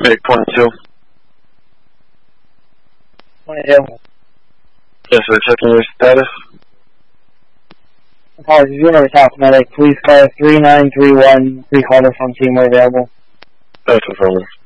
Medic 22. 22. Yes, sir. Checking your status. Apologies, you're over South Medic. Please call 3931. Recall this on team where available. That's affirmative.